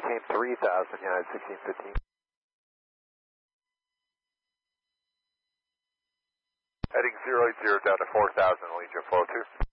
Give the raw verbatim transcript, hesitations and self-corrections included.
maintain three thousand, United sixteen fifteen. Heading zero eight zero down to four thousand, Legion four two.